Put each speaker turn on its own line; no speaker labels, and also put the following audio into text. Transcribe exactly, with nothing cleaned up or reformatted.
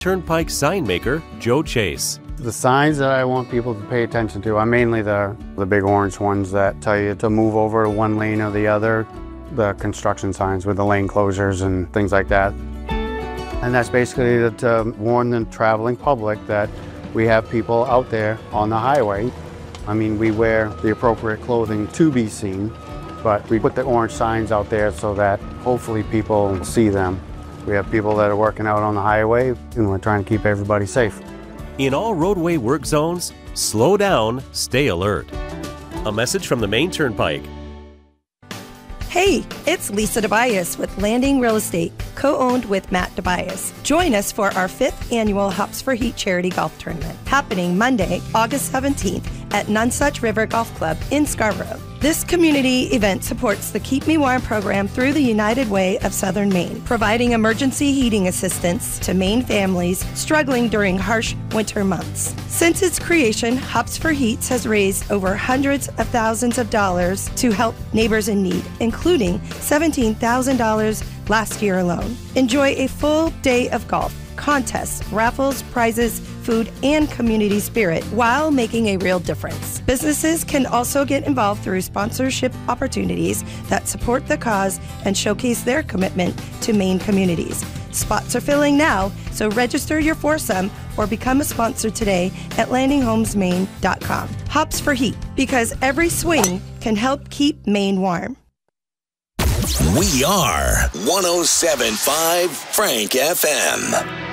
Turnpike sign maker Joe Chase.
The signs that I want people to pay attention to are mainly the, the big orange ones that tell you to move over to one lane or the other, the construction signs with the lane closures and things like that. And that's basically to warn the traveling public that we have people out there on the highway. I mean, we wear the appropriate clothing to be seen, but we put the orange signs out there so that hopefully people see them. We have people that are working out on the highway, and we're trying to keep everybody safe.
In all roadway work zones, slow down, stay alert. A message from the Maine Turnpike.
Hey, it's Lisa Tobias with Landing Real Estate, co-owned with Matt Tobias. Join us for our fifth annual Hops for Heat charity golf tournament, happening Monday, August seventeenth at Nonsuch River Golf Club in Scarborough. This community event supports the Keep Me Warm program through the United Way of Southern Maine, providing emergency heating assistance to Maine families struggling during harsh winter months. Since its creation, Hops for Heats has raised over hundreds of thousands of dollars to help neighbors in need, including seventeen thousand dollars last year alone. Enjoy a full day of golf, contests, raffles, prizes, food, and community spirit while making a real difference. Businesses can also get involved through sponsorship opportunities that support the cause and showcase their commitment to Maine communities. Spots are filling now, so register your foursome or become a sponsor today at landing homes maine dot com. Hops for Heat, because every swing can help keep Maine warm.
We are one oh seven point five Frank F M.